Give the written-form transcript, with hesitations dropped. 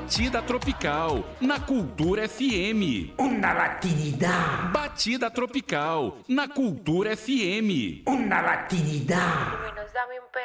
Batida Tropical, na Cultura FM. Una latinidad. Batida Tropical, na Cultura FM. Una latinidad. Menos dame un